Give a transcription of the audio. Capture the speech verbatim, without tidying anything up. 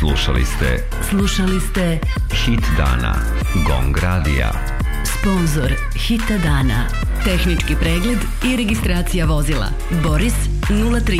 Slušali ste Slušali ste Hit dana Gong radija. Sponzor Hita dana. Tehnički pregled i registracija vozila Boris nula tri